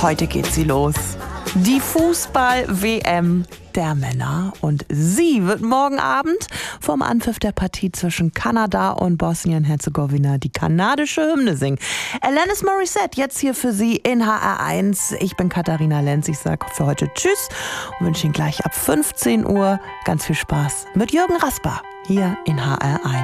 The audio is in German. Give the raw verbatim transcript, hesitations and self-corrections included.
Heute geht sie los. Die Fußball-W M der Männer. Und sie wird morgen Abend vom Anpfiff der Partie zwischen Kanada und Bosnien-Herzegowina die kanadische Hymne singen. Alanis Morissette jetzt hier für Sie in H R eins. Ich bin Katharina Lenz. Ich sage für heute Tschüss und wünsche Ihnen gleich ab fünfzehn Uhr ganz viel Spaß mit Jürgen Rasper hier in H R eins.